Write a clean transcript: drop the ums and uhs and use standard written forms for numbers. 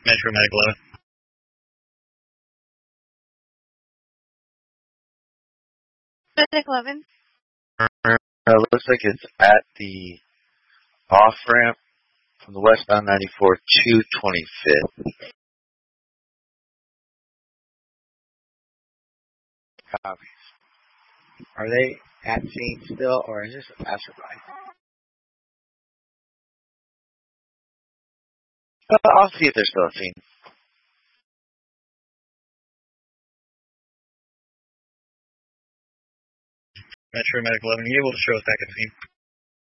Metro Medic 11. Medic 11. Looks like it's at the off-ramp from the westbound 94 to 25th. Copy. Are they at scene still, or is this a passerby? I'll see if they're still at scene. Metro Medic 11, are you able to show us back at scene?